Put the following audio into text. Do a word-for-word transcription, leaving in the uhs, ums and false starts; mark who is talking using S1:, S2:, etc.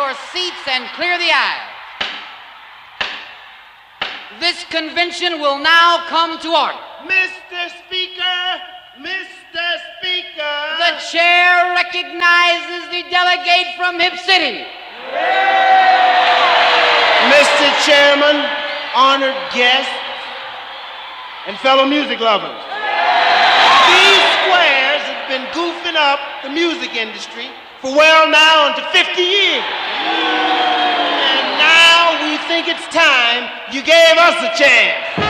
S1: your seats and clear the aisle. This convention will now come to order.
S2: Mister Speaker, Mister Speaker.
S1: The chair recognizes the delegate from Hip City.
S2: Mister Chairman, honored guests, and fellow music lovers. These squares have been goofing up the music industry for well now into fifty years. And now we think it's time you gave us a chance.